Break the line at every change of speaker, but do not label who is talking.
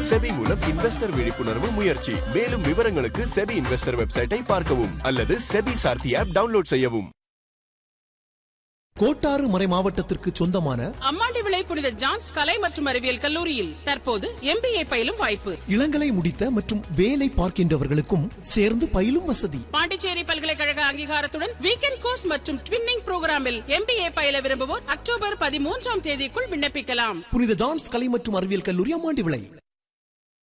SEBI மூலம் investor விழிப்புணர்வு முயற்சி. மேலும் விவரங்களுக்கு செபி இன்வெஸ்டர் வெப்சைட்டை பார்க்கவும் அல்லது செபி சார்த்தி ஆப் டவுன்லோட் செய்யவும்.
கோட்டாறு மறை மாவட்டத்திற்கு சொந்தமான
அம்மாண்டிவிளை புனித ஜான்ஸ் கலை மற்றும் அறிவியல் கல்லூரியில் தற்போது MBA பயிலும் வாய்ப்பு.
இளங்கலை முடித்த மற்றும் வேலை பார்க்கின்றவர்களுக்கும் சேர்ந்து பயிலும் வசதி.
பாண்டிச்சேரி பல்கலைக்கழக அங்கீகாரத்துடன் வீக்கெண்ட் கோர்ஸ் மற்றும் ட்வின்னிங் புரோகிராமில் MBA பயில விரும்புவோர் அக்டோபர் 13ஆம் தேதிக்குள் விண்ணப்பிக்கலாம்.
புனித ஜான்ஸ் கலை மற்றும் அறிவியல் கல்லூரி அம்மாண்டிவிளை.